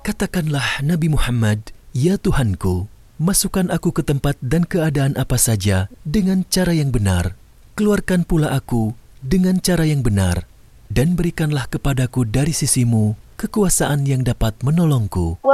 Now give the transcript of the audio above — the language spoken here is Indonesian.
Katakanlah Nabi Muhammad, "Ya Tuhanku, masukkan aku ke tempat dan keadaan apa saja dengan cara yang benar. Keluarkan pula aku dengan cara yang benar, dan berikanlah kepadaku dari sisimu kekuasaan yang dapat menolongku."